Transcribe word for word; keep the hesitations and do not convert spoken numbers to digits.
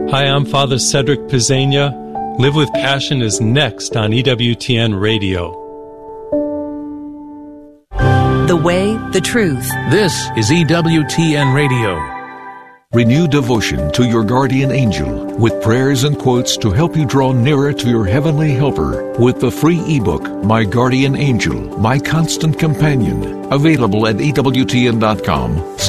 Hi, I'm Father Cedric Pizzania. Live with Passion is next on E W T N Radio. The way, the truth. This is E W T N Radio. Renew devotion to your guardian angel with prayers and quotes to help you draw nearer to your heavenly helper with the free ebook, My Guardian Angel, My Constant Companion, available at E W T N dot com